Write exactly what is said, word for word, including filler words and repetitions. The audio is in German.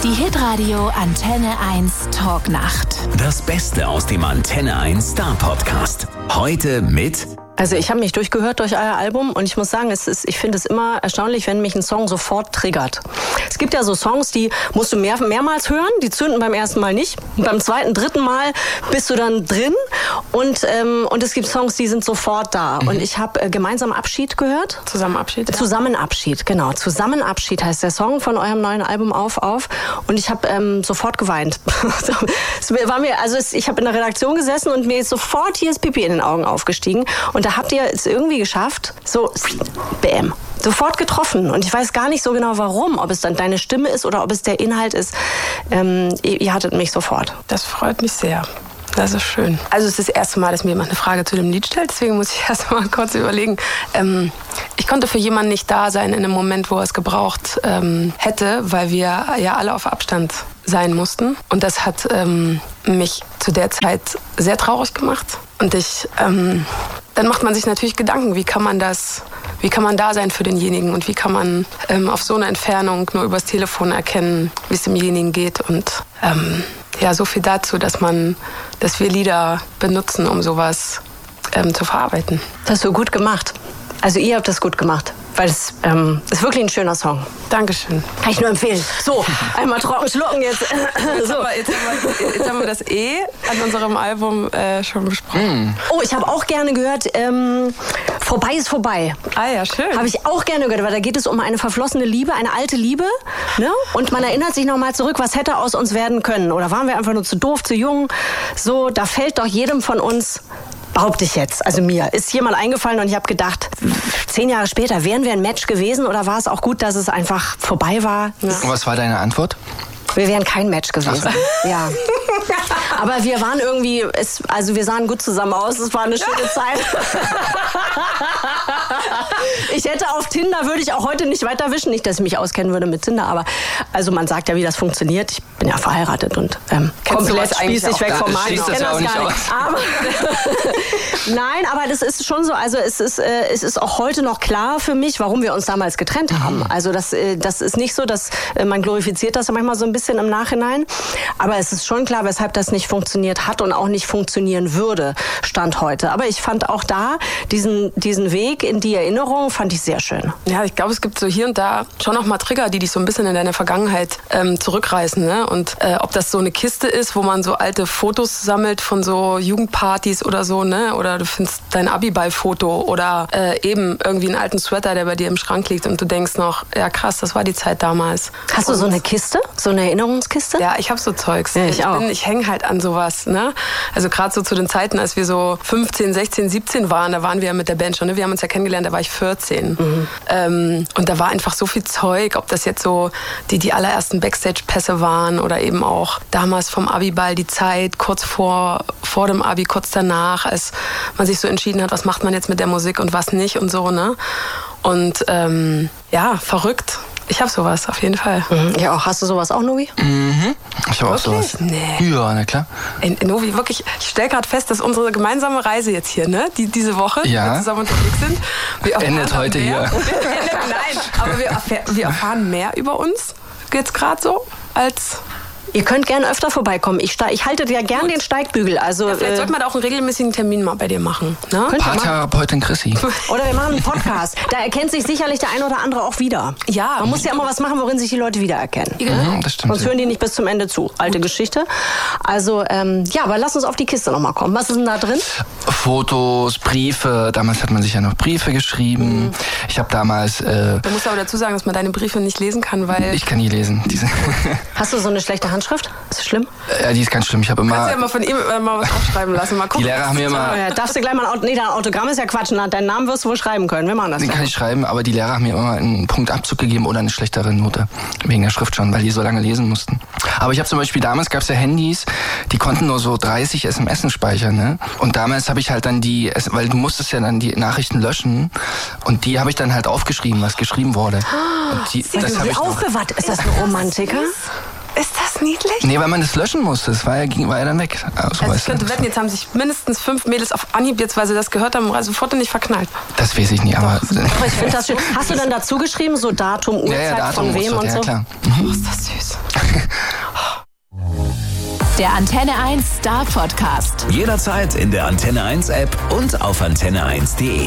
Die Hitradio Antenne eins Talknacht. Das Beste aus dem Antenne eins Star Podcast. Heute mit... Also ich habe mich durchgehört durch euer Album und ich muss sagen, es ist, ich finde es immer erstaunlich, wenn mich ein Song sofort triggert. Es gibt ja so Songs, die musst du mehr, mehrmals hören, die zünden beim ersten Mal nicht. Und beim zweiten, dritten Mal bist du dann drin und, ähm, und es gibt Songs, die sind sofort da. Mhm. Und ich habe äh, gemeinsam Abschied gehert. Zusammen Abschied? Ja. Zusammen Abschied, genau. Zusammen Abschied heißt der Song von eurem neuen Album Auf, Auf. Und ich habe ähm, sofort geweint. es war mir, also es, ich habe in der Redaktion gesessen und mir ist sofort hier das Pipi in den Augen aufgestiegen. Und da habt ihr es irgendwie geschafft, so bäm, sofort getroffen. Und ich weiß gar nicht so genau warum, ob es dann deine Stimme ist oder ob es der Inhalt ist. Ähm, ihr, ihr hattet mich sofort. Das freut mich sehr. Das ist schön. Also es ist das erste Mal, dass mir jemand eine Frage zu dem Lied stellt, deswegen muss ich erst mal kurz überlegen. Ähm, ich konnte für jemanden nicht da sein in einem Moment, wo er es gebraucht ähm, hätte, weil wir ja alle auf Abstand sein mussten. Und das hat ähm, mich zu der Zeit sehr traurig gemacht. Und ich, ähm, dann macht man sich natürlich Gedanken, wie kann man das, wie kann man da sein für denjenigen und wie kann man ähm, auf so eine Entfernung nur übers Telefon erkennen, wie es demjenigen geht. Und ähm, ja, so viel dazu, dass man, dass wir Lieder benutzen, um sowas ähm, zu verarbeiten. Das hast du gut gemacht. Also ihr habt das gut gemacht, weil es ähm, ist wirklich ein schöner Song. Dankeschön. Kann ich nur empfehlen. So, einmal trocken schlucken jetzt. Jetzt, so. haben wir, jetzt, haben wir, jetzt haben wir das E an unserem Album äh, schon besprochen. Oh, ich habe auch gerne gehört, ähm, Vorbei ist vorbei. Ah ja, schön. Habe ich auch gerne gehört, weil da geht es um eine verflossene Liebe, eine alte Liebe. Ne? Und man erinnert sich nochmal zurück, was hätte aus uns werden können. Oder waren wir einfach nur zu doof, zu jung? So, da fällt doch jedem von uns... Behaupte ich jetzt, also mir, ist jemand eingefallen und ich habe gedacht, zehn Jahre später, wären wir ein Match gewesen oder war es auch gut, dass es einfach vorbei war? Ja. Und was war deine Antwort? Wir wären kein Match gewesen. So. Ja. Aber wir waren irgendwie, es, also wir sahen gut zusammen aus, es war eine schöne Zeit. Ich hätte auf Tinder, würde ich auch heute nicht weiterwischen, nicht, dass ich mich auskennen würde mit Tinder, aber also man sagt ja, wie das funktioniert. Ich bin ja verheiratet und ähm, komplett spießig weg vom Markt. Ich kenne das gar nicht. Aber nein, aber das ist schon so, also es ist, äh, es ist auch heute noch klar für mich, warum wir uns damals getrennt haben. Also das, äh, das ist nicht so, dass äh, man glorifiziert das manchmal so ein bisschen im Nachhinein, aber es ist schon klar, weshalb das nicht funktioniert hat und auch nicht funktionieren würde, Stand heute. Aber ich fand auch da diesen, diesen Weg in die Erinnerung, fand ich sehr schön. Ja, ich glaube, es gibt so hier und da schon noch mal Trigger, die dich so ein bisschen in deine Vergangenheit ähm, zurückreißen. Ne? Und äh, ob das so eine Kiste ist, wo man so alte Fotos sammelt von so Jugendpartys oder so, ne? Oder du findest dein Abiball-Foto oder äh, eben irgendwie einen alten Sweater, der bei dir im Schrank liegt und du denkst noch, ja krass, das war die Zeit damals. Hast du so eine Kiste? So eine Erinnerungskiste? Ja, ich habe so Zeugs. Ja, ich, ich auch. Ich hänge halt an sowas. Ne? Also gerade so zu den Zeiten, als wir so fünfzehn, sechzehn, siebzehn waren, da waren wir ja mit der Band schon. Ne? Wir haben uns ja kennengelernt, da war ich vierzehn. Mhm. Ähm, und da war einfach so viel Zeug, ob das jetzt so die, die allerersten Backstage-Pässe waren oder eben auch damals vom Abiball die Zeit, kurz vor, vor dem Abi, kurz danach, als man sich so entschieden hat, was macht man jetzt mit der Musik und was nicht und so. Ne? Und ähm, ja, verrückt. Ich habe sowas, auf jeden Fall. Mhm. Ja, auch. Hast du sowas auch, Novi? Mhm. Ich habe auch sowas. Nee. Ja, na klar. Ey, Novi, wirklich, ich stelle gerade fest, dass unsere gemeinsame Reise jetzt hier, ne, die, diese Woche, ja, die wir zusammen unterwegs sind, wir endet heute mehr. hier. Nein, aber wir, erfahr, wir erfahren mehr über uns, jetzt gerade so, als... Ihr könnt gerne öfter vorbeikommen. Ich, ich halte dir gerne den Steigbügel. Also, ja, vielleicht äh, sollte man auch einen regelmäßigen Termin mal bei dir machen. Ne? Paartherapeutin Chrissy. Oder wir machen einen Podcast. Da erkennt sich sicherlich der ein oder andere auch wieder. Ja. Man muss ja immer was machen, worin sich die Leute wiedererkennen. Mhm, das stimmt. Sonst hören die nicht bis zum Ende zu. Alte Geschichte. Also, ähm, ja, aber lass uns auf die Kiste nochmal kommen. Was ist denn da drin? Fotos, Briefe. Damals hat man sich ja noch Briefe geschrieben. Mhm. Ich habe damals... Äh, du musst aber dazu sagen, dass man deine Briefe nicht lesen kann, weil... Ich kann nie lesen. Diese Hast du so eine schlechte Handschrift? Ist das schlimm? Ja, die ist ganz schlimm. Ich habe immer... Kannst du ja mal von ihm äh, mal was aufschreiben lassen. Mal gucken. Die Lehrer haben mir immer... Ja, darfst du gleich mal ein Auto... Nee, dein Autogramm ist ja Quatsch. Deinen Namen wirst du wohl schreiben können. Wir machen das. Den kann ich schreiben, aber die Lehrer haben mir immer einen Punktabzug gegeben oder eine schlechtere Note. Wegen der Schrift schon, weil die so lange lesen mussten. Aber ich habe zum Beispiel, damals gab es ja Handys, die konnten nur so dreißig S M S speichern, ne? Und damals habe ich halt dann die... Weil du musstest ja dann die Nachrichten löschen. Und die habe ich dann halt aufgeschrieben, was geschrieben wurde. Und die, das habe ich aufbewahrt. Ist das ein Romantiker? Ist das niedlich? Nee, weil man das löschen musste. Das war ja, ging, war ja dann weg. Also, also ich könnte wetten, jetzt haben sich mindestens fünf Mädels auf Anhieb, jetzt weil sie das gehört haben, sofort nicht verknallt. Das weiß ich nie, aber... aber ich finde das schön. Hast du dann dazu geschrieben, so Datum, Uhrzeit, ja, ja, Datum, von wem Uhrzeit, und ja, so? Klar. Mhm. Oh, ist das süß. Der Antenne eins Star Podcast. Jederzeit in der Antenne eins App und auf antenne eins punkt de.